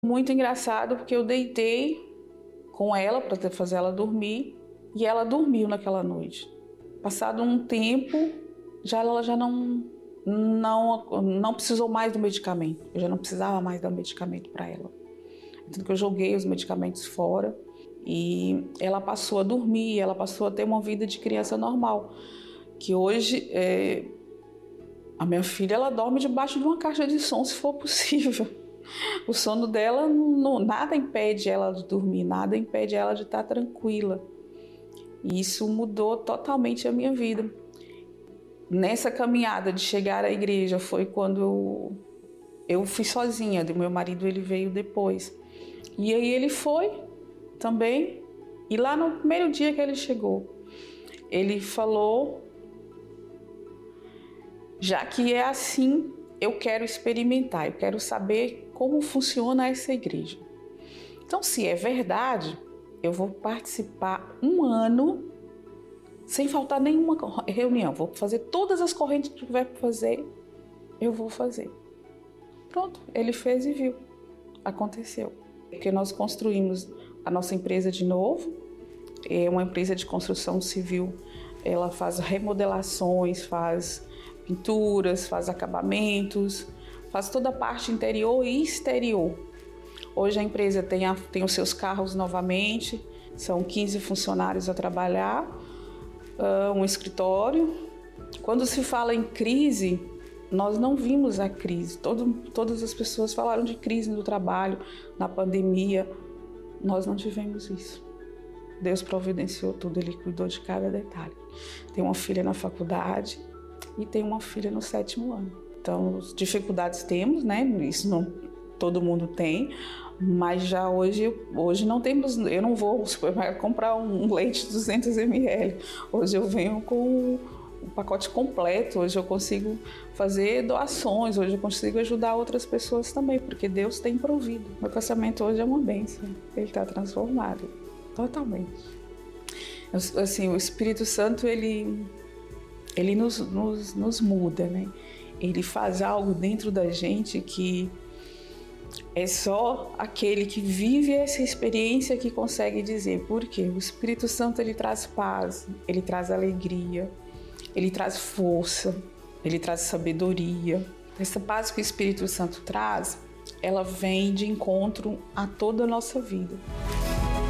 Muito engraçado, porque eu deitei com ela para fazer ela dormir e ela dormiu naquela noite. Passado um tempo, ela já não precisou mais do medicamento. Eu já não precisava mais dar medicamento para ela. Tanto que eu joguei os medicamentos fora e ela passou a dormir, ela passou a ter uma vida de criança normal. Que hoje, a minha filha, ela dorme debaixo de uma caixa de som, se for possível. O sono dela, nada impede ela de dormir, nada impede ela de estar tranquila. E isso mudou totalmente a minha vida. Nessa caminhada de chegar à igreja foi quando eu fui sozinha, meu marido ele veio depois. E aí ele foi também, e lá no primeiro dia que ele chegou, ele falou: já que é assim, eu quero experimentar, eu quero saber como funciona essa igreja. Então, se é verdade, eu vou participar 1 ano sem faltar nenhuma reunião. Vou fazer todas as correntes que tiver para fazer, eu vou fazer. Pronto, ele fez e viu. Aconteceu. Porque nós construímos a nossa empresa de novo, é uma empresa de construção civil, ela faz remodelações, faz pinturas, faz acabamentos, faz toda a parte interior e exterior. Hoje a empresa tem os seus carros novamente, são 15 funcionários a trabalhar, um escritório. Quando se fala em crise, nós não vimos a crise. Todas as pessoas falaram de crise no trabalho, na pandemia. Nós não tivemos isso. Deus providenciou tudo, Ele cuidou de cada detalhe. Tem uma filha na faculdade e tem uma filha no 7º ano. Então, dificuldades temos, né? Isso não todo mundo tem, mas já hoje não temos. Eu não vou ao supermercado comprar um leite de 200 ml. Hoje eu venho com um pacote completo. Hoje eu consigo fazer doações. Hoje eu consigo ajudar outras pessoas também, porque Deus tem provido. Meu casamento hoje é uma bênção. Ele está transformado totalmente. Assim, o Espírito Santo ele nos muda, né? Ele faz algo dentro da gente que é só aquele que vive essa experiência que consegue dizer. Por quê? O Espírito Santo ele traz paz, ele traz alegria, ele traz força, ele traz sabedoria. Essa paz que o Espírito Santo traz, ela vem de encontro a toda a nossa vida.